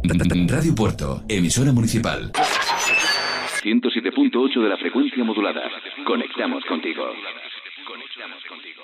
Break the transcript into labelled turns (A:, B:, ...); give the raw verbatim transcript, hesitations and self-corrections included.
A: Radio Puerto, emisora municipal. ciento siete punto ocho de la frecuencia modulada. Conectamos contigo. Conectamos contigo.